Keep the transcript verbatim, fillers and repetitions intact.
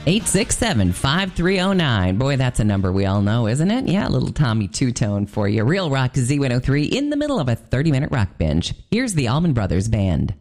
eight six seven, five three zero nine. Boy, that's a number we all know, isn't it? Yeah, a little Tommy Two-Tone for you. Real Rock Z one oh three in the middle of a thirty-minute rock binge. Here's the Allman Brothers Band.